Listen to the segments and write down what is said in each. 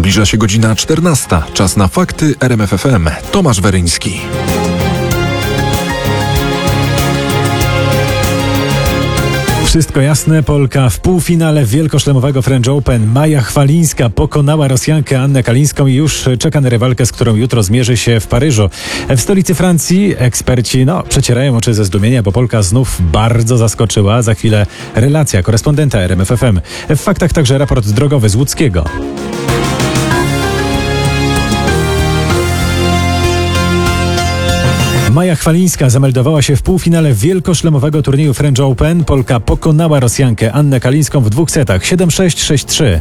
Zbliża się godzina 14. Czas na fakty RMF FM. Tomasz Weryński. Wszystko jasne, Polka w półfinale wielkoszlemowego French Open. Maja Chwalińska pokonała Rosjankę Annę Kalińską i już czeka na rywalkę, z którą jutro zmierzy się w Paryżu. W stolicy Francji eksperci przecierają oczy ze zdumienia, bo Polka znów bardzo zaskoczyła. Za chwilę relacja korespondenta RMF FM. W faktach także raport drogowy z Łódzkiego. Maja Chwalińska zameldowała się w półfinale wielkoszlemowego turnieju French Open. Polka pokonała Rosjankę Annę Kalińską w 2 setach 7-6, 6-3.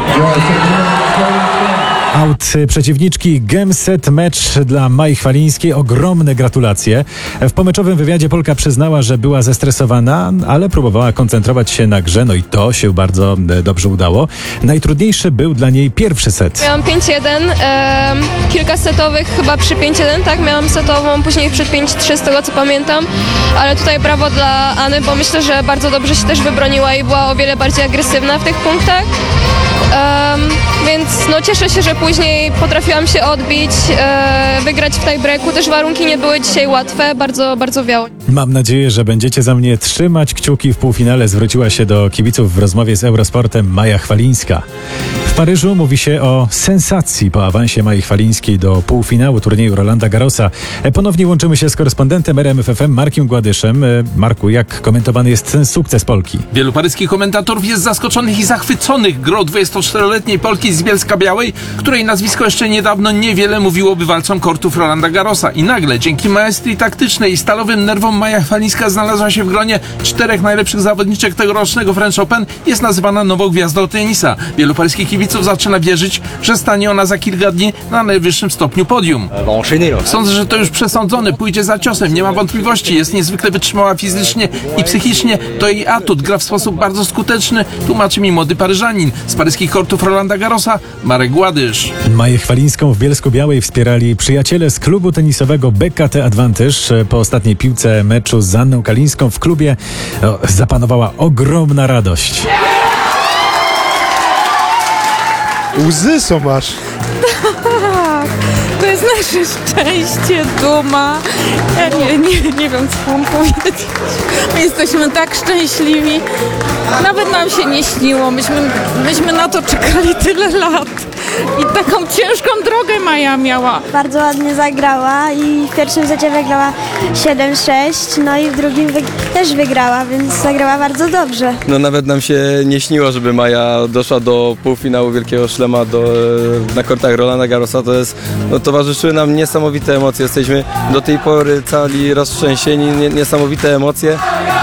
Out przeciwniczki game set match dla Mai Chwalińskiej. Ogromne gratulacje. W pomeczowym wywiadzie Polka przyznała, że była zestresowana, ale próbowała koncentrować się na grze, i to się bardzo dobrze udało. Najtrudniejszy był dla niej pierwszy set. Miałam 5-1, kilka setowych chyba przy 5-1, tak? Miałam setową, później przy 5-3 z tego co pamiętam, ale tutaj brawo dla Any, bo myślę, że bardzo dobrze się też wybroniła i była o wiele bardziej agresywna w tych punktach. Więc cieszę się, że później potrafiłam się odbić, wygrać w tiebreaku. Też warunki nie były dzisiaj łatwe, bardzo, bardzo wiało. Mam nadzieję, że będziecie za mnie trzymać kciuki. W półfinale zwróciła się do kibiców w rozmowie z Eurosportem Maja Chwalińska. W Paryżu mówi się o sensacji po awansie Mai Chwalińskiej do półfinału turnieju Rolanda Garrosa. Ponownie łączymy się z korespondentem RMF FM Markiem Gładyszem. Marku, jak komentowany jest ten sukces Polki? Wielu paryskich komentatorów jest zaskoczonych i zachwyconych grą 24-letniej Polki z Bielska-Białej, której nazwisko jeszcze niedawno niewiele mówiło bywalcom kortów Rolanda Garrosa. I nagle, dzięki maestrii taktycznej i stalowym nerwom, Maja Chwalińska znalazła się w gronie 4 najlepszych zawodniczek tegorocznego French Open. Jest nazywana nową gwiazdą tenisa. Wielu paryskich kibiców zaczyna wierzyć, że stanie ona za kilka dni na najwyższym stopniu podium. Sądzę, że to już przesądzone, pójdzie za ciosem, nie ma wątpliwości. Jest niezwykle wytrzymała fizycznie i psychicznie. To jej atut, gra w sposób bardzo skuteczny, tłumaczy mi młody Paryżanin. Z paryskich kortów Rolanda Garrosa Marek Gładysz. Maję Chwalińską w Bielsku-Białej wspierali przyjaciele z klubu tenisowego BKT Advantage. Po ostatniej piłce meczu z Anną Kalińską w klubie zapanowała ogromna radość. Łzy są aż. Tak, to jest nasze szczęście, duma. Ja nie wiem, co mam powiedzieć. My jesteśmy tak szczęśliwi. Nawet nam się nie śniło. Myśmy na to czekali tyle lat. I taką ciężką drogę Maja miała. Bardzo ładnie zagrała i w pierwszym secie wygrała 7-6, i w drugim też wygrała, więc zagrała bardzo dobrze. Nawet nam się nie śniło, żeby Maja doszła do półfinału Wielkiego Szlema na kortach Rolanda Garrosa. Towarzyszyły nam niesamowite emocje. Jesteśmy do tej pory cali roztrzęsieni, niesamowite emocje.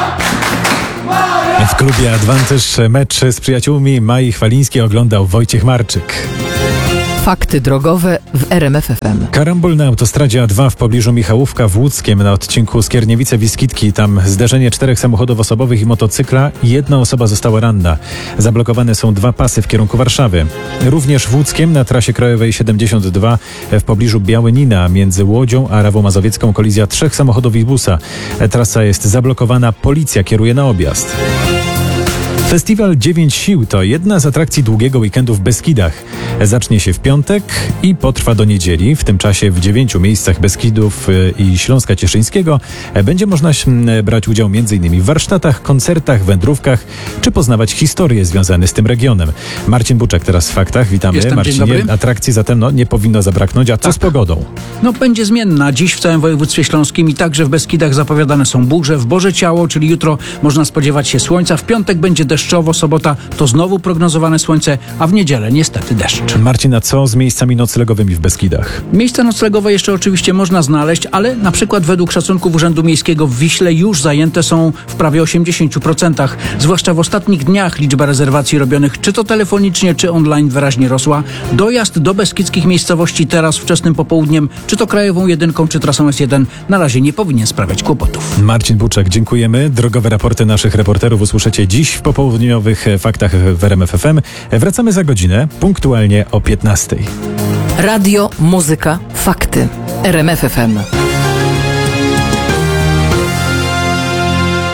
W klubie Advantage mecz z przyjaciółmi Mai Chwalińskiej oglądał Wojciech Marczyk. Fakty drogowe w RMF FM. Karambol na autostradzie A2 w pobliżu Michałówka w Łódzkiem na odcinku Skierniewice-Wiskitki. Tam zderzenie 4 samochodów osobowych i motocykla. 1 osoba została ranna. Zablokowane są 2 pasy w kierunku Warszawy. Również w Łódzkiem na trasie krajowej 72 w pobliżu Białynina między Łodzią a Rawą Mazowiecką kolizja 3 samochodów i busa. Trasa jest zablokowana. Policja kieruje na objazd. Festiwal 9 Sił to jedna z atrakcji długiego weekendu w Beskidach. Zacznie się w piątek i potrwa do niedzieli. W tym czasie w 9 miejscach Beskidów i Śląska Cieszyńskiego będzie można brać udział m.in. w warsztatach, koncertach, wędrówkach czy poznawać historie związane z tym regionem. Marcin Buczek teraz w faktach. Witamy. Jestem, Marcinie. Atrakcji zatem nie powinno zabraknąć. A co z pogodą? Będzie zmienna. Dziś w całym województwie śląskim i także w Beskidach zapowiadane są burze. W Boże Ciało, czyli jutro, można spodziewać się słońca. W piątek będzie deszczowo, sobota to znowu prognozowane słońce, a w niedzielę niestety deszcz. Marcin, a co z miejscami noclegowymi w Beskidach? Miejsca noclegowe jeszcze oczywiście można znaleźć, ale na przykład według szacunków Urzędu Miejskiego w Wiśle już zajęte są w prawie 80%. Zwłaszcza w ostatnich dniach liczba rezerwacji robionych czy to telefonicznie, czy online wyraźnie rosła. Dojazd do beskidzkich miejscowości teraz wczesnym popołudniem, czy to krajową jedynką, czy trasą S1 na razie nie powinien sprawiać kłopotów. Marcin Buczek, dziękujemy. Drogowe raporty naszych reporterów usłyszycie dziś w popołudniowych faktach w RMF FM. Wracamy za godzinę, punktualnie o 15:00. Radio, muzyka, fakty. RMF FM.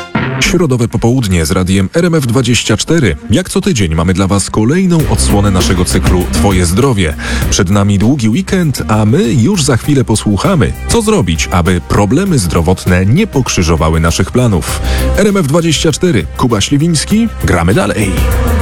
Środowe popołudnie z radiem RMF24. Jak co tydzień mamy dla Was kolejną odsłonę naszego cyklu Twoje zdrowie. Przed nami długi weekend, a my już za chwilę posłuchamy, co zrobić, aby problemy zdrowotne nie pokrzyżowały naszych planów. RMF24, Kuba Śliwiński, gramy dalej.